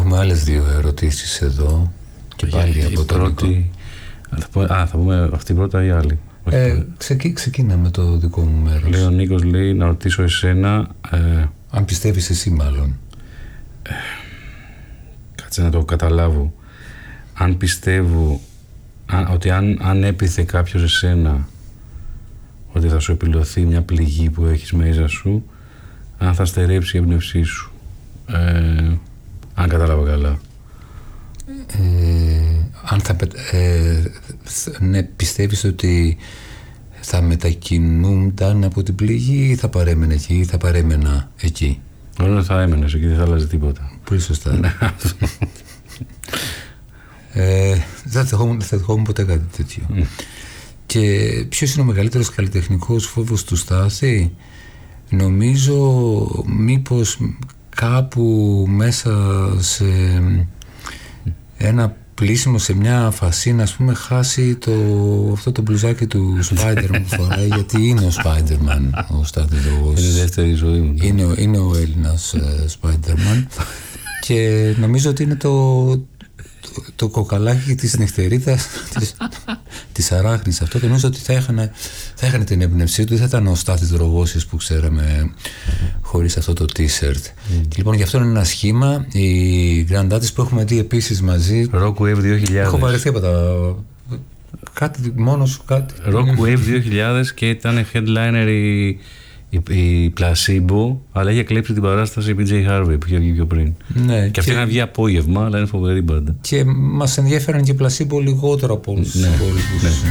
Έχουμε άλλες δύο ερωτήσεις εδώ. Και πάλι από τον πρώτη... θα πούμε αυτή πρώτα ή άλλη? Ξεκίνα με το δικό μου μέρος. Λέει ο Νίκος, λέει, να ρωτήσω εσένα... αν πιστεύεις εσύ μάλλον. Κάτσε να το καταλάβω. Αν πιστεύω ότι αν έπιθε κάποιος εσένα ότι θα σου επιλωθεί μια πληγή που έχεις μέσα σου, αν θα στερέψει η έμπνευσή σου. Αν κατάλαβα καλά. Αν θα ναι, πιστεύεις ότι θα μετακινούνταν από την πληγή ή θα παρέμενε εκεί ή θα παρέμενα εκεί? Όλα θα έμενες εκεί, δεν θα άλλαζε τίποτα. Πολύ σωστά. Δεν θα δεχόμουν ποτέ κάτι τέτοιο. Και ποιος είναι ο μεγαλύτερος καλλιτεχνικός φόβος του Στάθη? Νομίζω μήπως κάπου μέσα σε ένα πλήσιμο, σε μια φασίνα, ας πούμε, χάσει αυτό το μπλουζάκι του Spider-Man που φοράει, γιατί είναι ο Spider-Man ο Στάθης Δρογός. Είναι η δεύτερη ζωή μου. Είναι ο Έλληνας Spider-Man. Και νομίζω ότι είναι το κοκαλάκι της νυχτερίδας της αράχνης αυτό, και νομίζω ότι θα έχανε την έμπνευσή του, δεν θα ήταν ο Στάθης Δρογώσης που ξέραμε χωρίς αυτό το t-shirt. Και λοιπόν γι' αυτό είναι ένα σχήμα. Οι Grand Artists που έχουμε δει επίσης μαζί. Rock Wave 2000. Έχω βαρεθεί από τα... κάτι μόνο σου, κάτι. Rock Wave 2000 και ήταν headliner η Placebo, αλλά είχε κλέψει την παράσταση η PJ Harvey που είχε βγει πιο πριν. Ναι, και αυτή είχαν βγει απόγευμα, αλλά είναι φοβερή μπάντα. Και μας ενδιαφέραν και Placebo λιγότερο από όλους τους υπόλοιπους.